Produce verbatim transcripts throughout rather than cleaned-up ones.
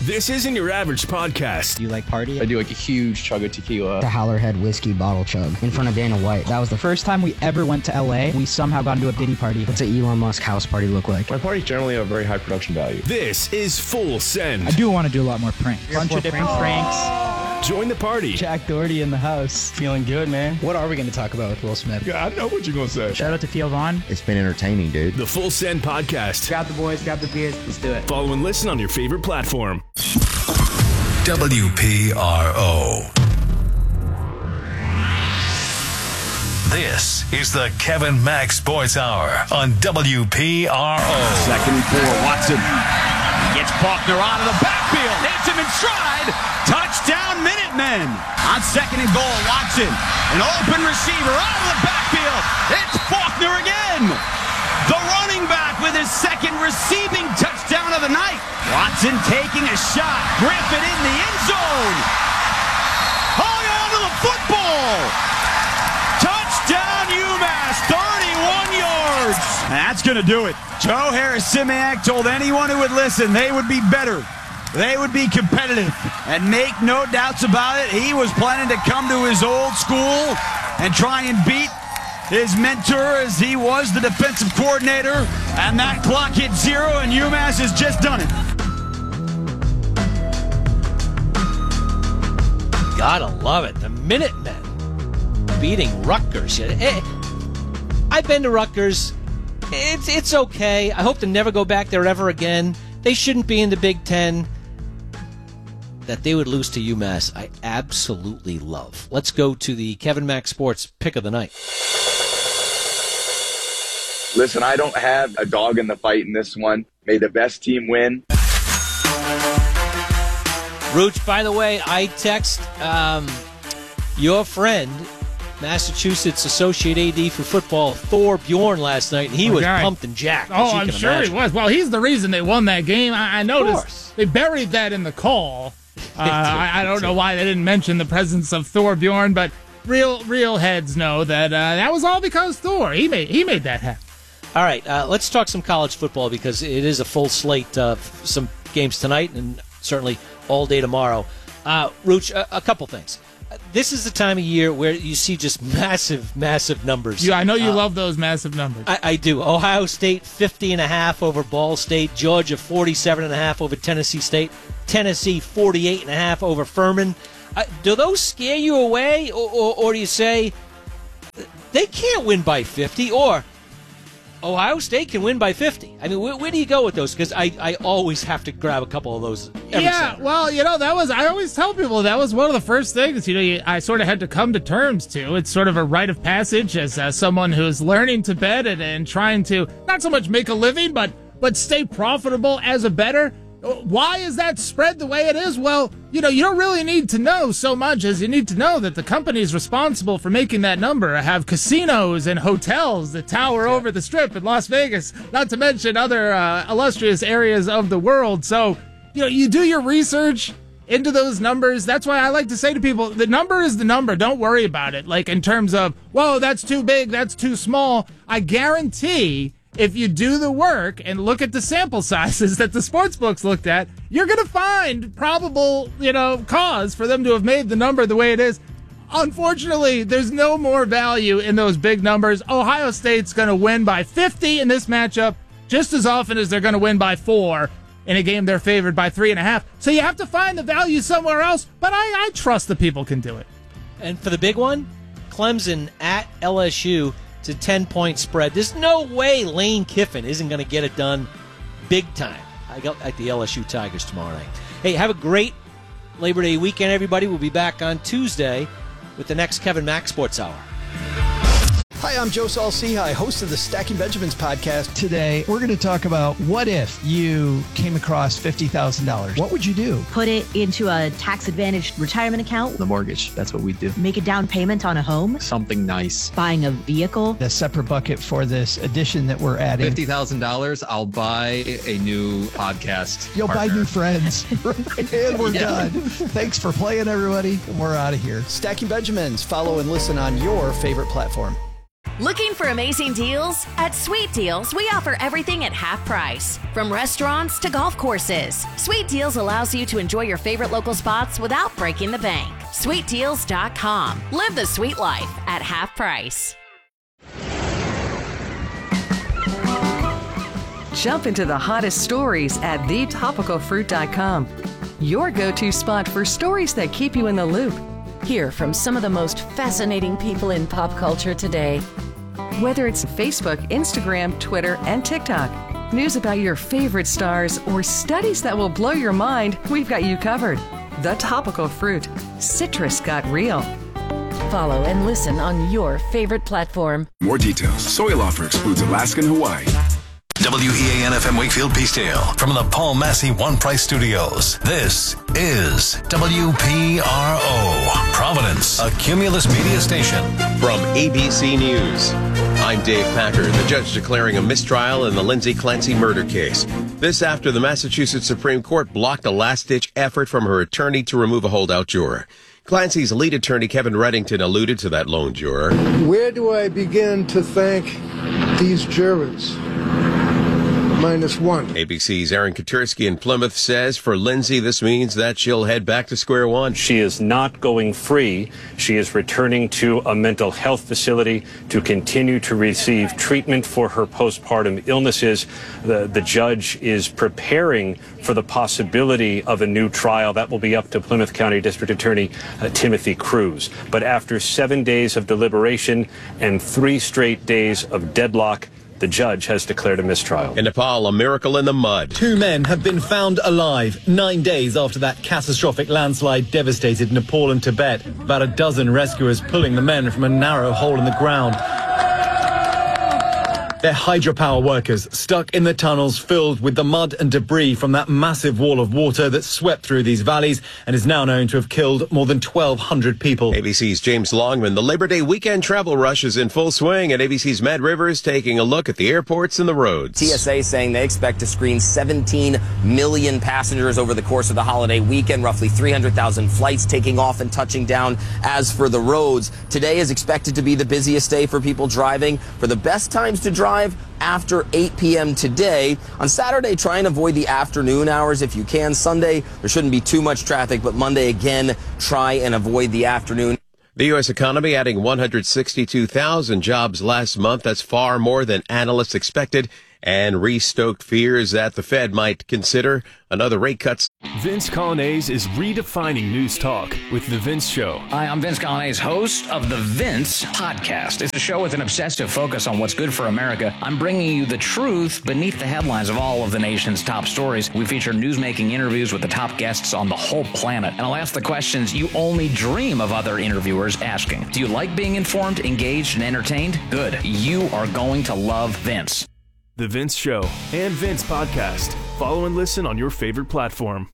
This isn't your average podcast. Do you like party? I do like a huge chug of tequila. The Howlerhead whiskey bottle chug in front of Dana White. That was the First time we ever went to L A, we somehow got into a Diddy party. What's an Elon Musk house party look like? My parties generally have very high production value. This is Full Send. I do want to do a lot more pranks. A bunch of different pranks. Join the party. Jack Doherty in the house. Feeling good, man. What are we going to talk about with Will Smith? Yeah, I know what you're going to say. Shout out to Theo Vaughn. It's been entertaining, dude. The Full Send Podcast. Grab the boys, grab the beers, let's do it. Follow and listen on your favorite platform. W P R O. This is the Kevin Mack Sports Hour on W P R O. Second and four, Watson gets Faulkner out of the backfield, hits him in stride, touchdown Minutemen. On second and goal, Watson, an open receiver out of the backfield, it's Faulkner again. The running back with his second receiving touchdown of the night. Watson taking a shot, Griffin in the end zone. Hung on to the football. Touchdown UMass, thirty-one yards. That's going to do it. Joe Harris-Simiak told anyone who would listen they would be better. They would be competitive. And make no doubts about it, he was planning to come to his old school and try and beat his mentor as he was the defensive coordinator. And that clock hit zero, and UMass has just done it. Gotta love it. The Minutemen beating Rutgers. I've been to Rutgers. It's it's okay. I hope to never go back there ever again. They shouldn't be in the Big Ten. That they would lose to UMass, I absolutely love. Let's go to the Kevin Mack Sports Pick of the Night. Listen, I don't have a dog in the fight in this one. May the best team win. Rooch, by the way, I text um, your friend, Massachusetts Associate A D for football, Thor Bjorn, last night, and he was Okay. pumped and jacked. Oh, I'm sure imagine. he was. Well, he's the reason they won that game. I, I noticed they buried that in the call. Uh, I, I don't know why they didn't mention the presence of Thor Bjorn, but real real heads know that uh, that was all because Thor. He made he made that happen. All right, uh, let's talk some college football because it is a full slate of some games tonight and certainly all day tomorrow. Uh, Rooch, a, a couple things. This is the time of year where you see just massive, massive numbers. Yeah, I know you uh, love those massive numbers. I, I do. Ohio State fifty and a half over Ball State. Georgia forty-seven and a half over Tennessee State. Tennessee forty-eight and a half over Furman. Uh, do those scare you away, or, or, or do you say they can't win by fifty, or Ohio State can win by fifty? I mean, where, where do you go with those? Because I, I always have to grab a couple of those every Yeah, Saturday. well, you know, that was, I always tell people that was one of the first things, you know, you, I sort of had to come to terms to. It's sort of a rite of passage as uh, someone who's learning to bet and, and trying to not so much make a living, but, but stay profitable as a bettor. Why is that spread the way it is? Well, you know, you don't really need to know so much as you need to know that the companies responsible for making that number have casinos and hotels that tower over the Strip in Las Vegas, not to mention other uh, illustrious areas of the world. So, you know, you do your research into those numbers. That's why I like to say to people, the number is the number. Don't worry about it. Like in terms of, whoa, that's too big, that's too small. I guarantee if you do the work and look at the sample sizes that the sports books looked at, you're going to find probable, you know, cause for them to have made the number the way it is. Unfortunately, there's no more value in those big numbers. Ohio State's going to win by fifty in this matchup just as often as they're going to win by four in a game they're favored by three and a half. So you have to find the value somewhere else, but I, I trust the people can do it. And for the big one, Clemson at L S U. It's a ten-point spread. There's no way Lane Kiffin isn't going to get it done big time. I got at the L S U Tigers tomorrow night. Hey, have a great Labor Day weekend, everybody. We'll be back on Tuesday with the next Kevin Mack Sports Hour. Hi, I'm Joe Saul-Sehy, host of the Stacking Benjamins podcast. Today, we're going to talk about what if you came across fifty thousand dollars. What would you do? Put it into a tax-advantaged retirement account. The mortgage, that's what we do. Make a down payment on a home. Something nice. Buying a vehicle. A separate bucket for this addition that we're adding. fifty thousand dollars, I'll buy a new podcast You'll partner. buy new friends. And we're Yeah. done. Thanks for playing, everybody. And we're out of here. Stacking Benjamins. Follow and listen on your favorite platform. Looking for amazing deals? At Sweet Deals, we offer everything at half price. From restaurants to golf courses, Sweet Deals allows you to enjoy your favorite local spots without breaking the bank. sweet deals dot com. Live the sweet life at half price. Jump into the hottest stories at the topical fruit dot com. Your go-to spot for stories that keep you in the loop. Hear from some of the most fascinating people in pop culture today. Whether it's Facebook, Instagram, Twitter, and TikTok, news about your favorite stars, or studies that will blow your mind, we've got you covered. The Topical Fruit. Citrus got real. Follow and listen on your favorite platform. More details. Soil offer excludes Alaska and Hawaii. W E A N F M Wakefield Peacedale from the Paul Massey One Price Studios. This is W P R O, Providence, a Cumulus media station. From A B C News, I'm Dave Packer. The judge declaring a mistrial in the Lindsay Clancy murder case. This after the Massachusetts Supreme Court blocked a last-ditch effort from her attorney to remove a holdout juror. Clancy's lead attorney, Kevin Reddington, alluded to that lone juror. Where do I begin to thank these jurors? Minus one. A B C's Aaron Katursky in Plymouth says for Lindsay, this means that she'll head back to square one. She is not going free. She is returning to a mental health facility to continue to receive treatment for her postpartum illnesses. The, the judge is preparing for the possibility of a new trial. That will be up to Plymouth County District Attorney uh, Timothy Cruz. But after seven days of deliberation and three straight days of deadlock, the judge has declared a mistrial. In Nepal, a miracle in the mud. Two men have been found alive nine days after that catastrophic landslide devastated Nepal and Tibet. About a dozen rescuers pulling the men from a narrow hole in the ground. They're hydropower workers stuck in the tunnels filled with the mud and debris from that massive wall of water that swept through these valleys and is now known to have killed more than twelve hundred people. A B C's James Longman. The Labor Day weekend travel rush is in full swing, and A B C's Matt Rivers taking a look at the airports and the roads. T S A saying they expect to screen seventeen million passengers over the course of the holiday weekend, roughly three hundred thousand flights taking off and touching down. As for the roads, today is expected to be the busiest day for people driving. For the best times to drive, after eight p.m. today. On Saturday, try and avoid the afternoon hours if you can. Sunday, there shouldn't be too much traffic, but Monday, again, try and avoid the afternoon. The U S economy adding one hundred sixty-two thousand jobs last month. That's far more than analysts expected, and re-stoked fears that the Fed might consider another rate cut. Vince Colonnese is redefining news talk with The Vince Show. Hi, I'm Vince Colonnese, host of The Vince Podcast. It's a show with an obsessive focus on what's good for America. I'm bringing you the truth beneath the headlines of all of the nation's top stories. We feature newsmaking interviews with the top guests on the whole planet. And I'll ask the questions you only dream of other interviewers asking. Do you like being informed, engaged, and entertained? Good. You are going to love Vince. The Vince Show and Vince Podcast. Follow and listen on your favorite platform.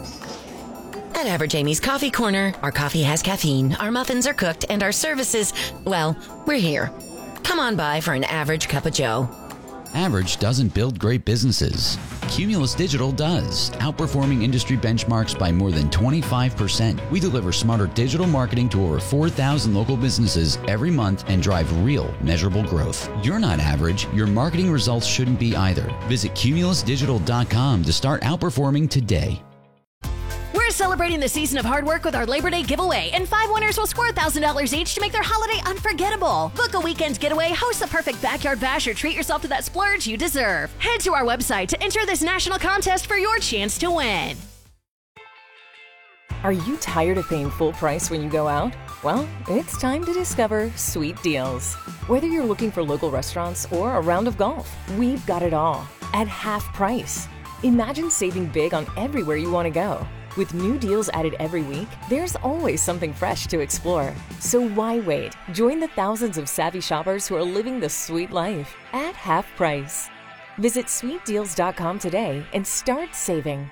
At Average Amy's Coffee Corner, our coffee has caffeine, our muffins are cooked, and our services, well, we're here. Come on by for an average cup of joe. Average doesn't build great businesses. Cumulus Digital does, outperforming industry benchmarks by more than twenty-five percent. We deliver smarter digital marketing to over four thousand local businesses every month and drive real, measurable growth. You're not average. Your marketing results shouldn't be either. Visit cumulus digital dot com to start outperforming today. We're celebrating the season of hard work with our Labor Day giveaway, and five winners will score one thousand dollars each to make their holiday unforgettable. Book a weekend getaway, host the perfect backyard bash, or treat yourself to that splurge you deserve. Head to our website to enter this national contest for your chance to win. Are you tired of paying full price when you go out? Well, it's time to discover Sweet Deals. Whether you're looking for local restaurants or a round of golf, we've got it all at half price. Imagine saving big on everywhere you want to go. With new deals added every week, there's always something fresh to explore. So why wait? Join the thousands of savvy shoppers who are living the sweet life at half price. Visit sweet deals dot com today and start saving.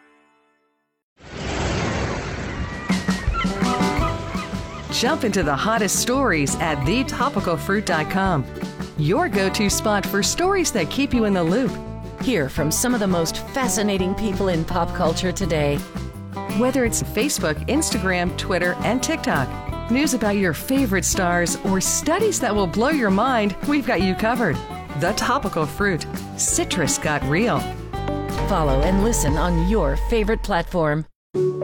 Jump into the hottest stories at the topical fruit dot com. Your go-to spot for stories that keep you in the loop. Hear from some of the most fascinating people in pop culture today. Whether it's Facebook, Instagram, Twitter, and TikTok, news about your favorite stars, or studies that will blow your mind, we've got you covered. The Topical Fruit. Citrus got real. Follow and listen on your favorite platform.